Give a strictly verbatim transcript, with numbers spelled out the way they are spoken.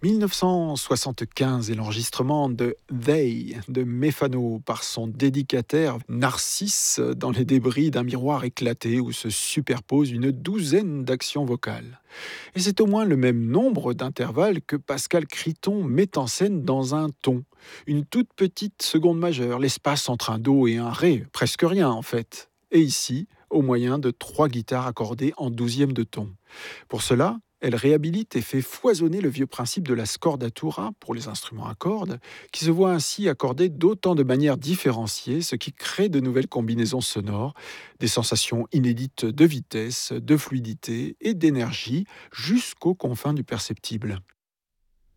mille neuf cent soixante-quinze est l'enregistrement de They de Mefano par son dédicataire Narcisse dans les débris d'un miroir éclaté où se superposent une douzaine d'actions vocales. Et c'est au moins le même nombre d'intervalles que Pascal Criton met en scène dans un ton. Une toute petite seconde majeure, l'espace entre un do et un ré, presque rien en fait. Et ici, au moyen de trois guitares accordées en douzième de ton. Pour cela, elle réhabilite et fait foisonner le vieux principe de la scordatura pour les instruments à cordes, qui se voit ainsi accordé d'autant de manières différenciées, ce qui crée de nouvelles combinaisons sonores, des sensations inédites de vitesse, de fluidité et d'énergie jusqu'aux confins du perceptible.